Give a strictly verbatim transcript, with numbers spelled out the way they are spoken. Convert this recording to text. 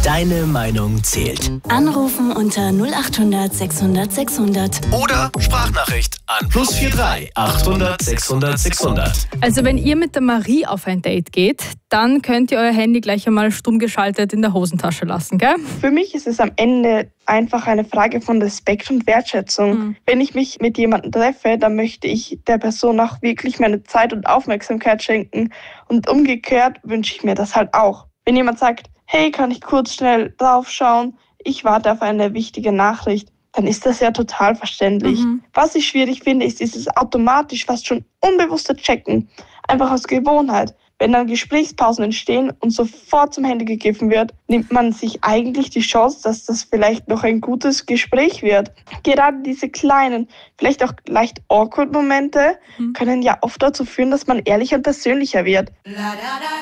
Deine Meinung zählt. Anrufen unter null acht hundert sechshundert sechshundert. Oder Sprachnachricht an plus vier drei achthundert sechshundert sechshundert. Also wenn ihr mit der Marie auf ein Date geht, dann könnt ihr euer Handy gleich einmal stumm geschaltet in der Hosentasche lassen, gell? Für mich ist es am Ende einfach eine Frage von Respekt und Wertschätzung. Mhm. Wenn ich mich mit jemandem treffe, dann möchte ich der Person auch wirklich meine Zeit und Aufmerksamkeit schenken. Und umgekehrt wünsche ich mir das halt auch. Wenn jemand sagt, hey, kann ich kurz schnell draufschauen? Ich warte auf eine wichtige Nachricht. Dann ist das ja total verständlich. Mhm. Was ich schwierig finde, ist dieses automatisch, fast schon unbewusste Checken. Einfach aus Gewohnheit. Wenn dann Gesprächspausen entstehen und sofort zum Handy gegriffen wird, nimmt man sich eigentlich die Chance, dass das vielleicht noch ein gutes Gespräch wird. Gerade diese kleinen, vielleicht auch leicht awkward Momente mhm. können ja oft dazu führen, dass man ehrlicher und persönlicher wird. La, da, da.